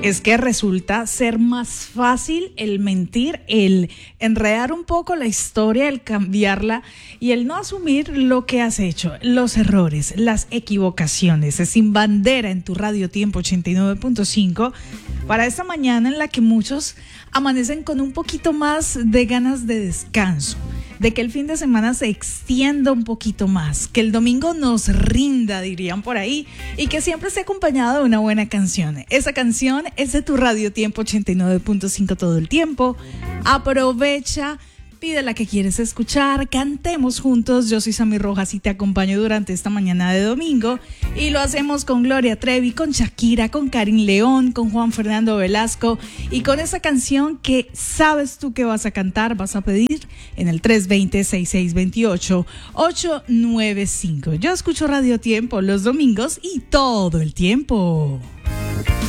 es que resulta ser más fácil el mentir, el enredar un poco la historia, el cambiarla y el no asumir lo que has hecho, los errores, las equivocaciones. Es Sin Bandera en tu Radio Tiempo 89.5 para esta mañana en la que muchos amanecen con un poquito más de ganas de descanso, de que el fin de semana se extienda un poquito más, que el domingo nos rinda, dirían por ahí, y que siempre esté acompañado de una buena canción. Esa canción es de tu Radio Tiempo 89.5 todo el tiempo. Aprovecha, pide la que quieres escuchar, cantemos juntos. Yo soy Sammy Rojas y te acompaño durante esta mañana de domingo, y lo hacemos con Gloria Trevi, con Shakira, con Karin León, con Juan Fernando Velasco, y con esa canción que sabes tú que vas a cantar, vas a pedir en el 320-6628-895. Yo escucho Radio Tiempo los domingos y todo el tiempo.